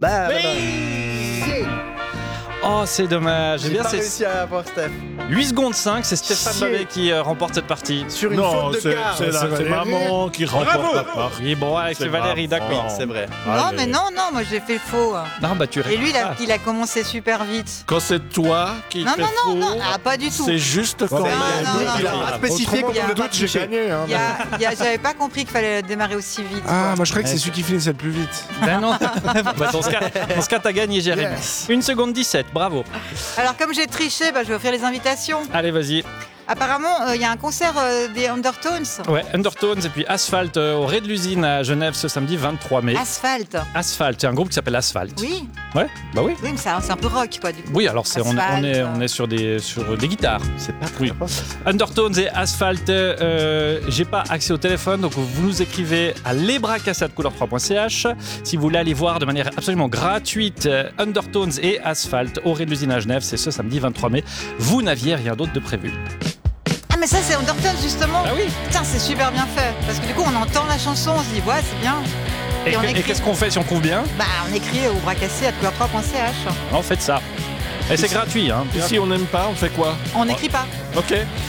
Oh, c'est dommage. J'ai pas réussi à avoir Steph. 8 secondes 5, c'est Stéphane Chier. Babet qui remporte cette partie. Sur une Non, faute de quart. c'est maman qui remporte la part. Oui, bon, avec C'est Valérie, grave. d'accord. C'est vrai. Non, Allez. mais non, moi j'ai fait faux. Non, bah tu Et lui, réponds pas. il a commencé super vite. Quand c'est toi qui Non, fais non, faux, non, pas du tout. c'est juste quand non, même. non, Il a pas spécifié qu'on Autrement, pouvait pas J'ai tricher. gagné. Hein, J'avais pas compris qu'il fallait démarrer aussi vite. Ah, moi je croyais que c'est celui qui finissait le plus vite. Ben non. Bah, dans ce cas, t'as gagné, Jérémy. Yes. 1 seconde 17, bravo. Alors, comme j'ai triché, je vais offrir les invitations. Allez, vas-y. Apparemment, il y a un concert des Undertones. Ouais, Undertones et puis Asphalt au Ré de l'Usine à Genève ce samedi 23 mai. Asphalt. Asphalt, c'est un groupe qui s'appelle Asphalt. Oui, Ouais, bah oui. oui, mais c'est un peu rock, quoi, du coup. Oui, alors Asphalt. on est sur des guitares. C'est pas Oui. Undertones et Asphalt, j'ai pas accès au téléphone, donc vous nous écrivez à lesbrascassades.couleur3.ch si vous voulez aller voir de manière absolument gratuite Undertones et Asphalt au Ré de l'Usine à Genève, c'est ce samedi 23 mai. Vous n'aviez rien d'autre de prévu. Ah, mais ça, c'est Undertones, justement. Ah oui. Putain, c'est super bien fait. Parce que du coup, on entend la chanson, on se dit, ouais, c'est bien. Et, on et écrit- qu'est-ce qu'on fait si on couvre bien? Bah, on écrit au bras-cassés@couleur3.ch. En fait ça. Et c'est gratuit, hein. Et si on n'aime pas, on fait quoi? On n'écrit pas. Ok.